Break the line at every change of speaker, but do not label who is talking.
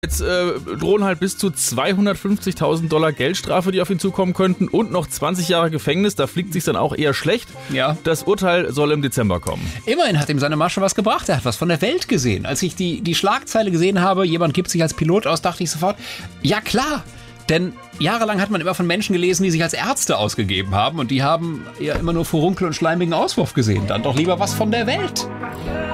Jetzt drohen halt bis zu $250.000 Geldstrafe, die auf ihn zukommen könnten und noch 20 Jahre Gefängnis. Da fliegt sich's dann auch eher schlecht.
Ja.
Das Urteil soll im Dezember kommen.
Immerhin hat ihm seine Masche was gebracht. Er hat was von der Welt gesehen. Als ich die Schlagzeile gesehen habe, jemand gibt sich als Pilot aus, dachte ich sofort, ja klar. Denn jahrelang hat man immer von Menschen gelesen, die sich als Ärzte ausgegeben haben. Und die haben ja immer nur Furunkel und schleimigen Auswurf gesehen. Dann doch lieber was von der Welt.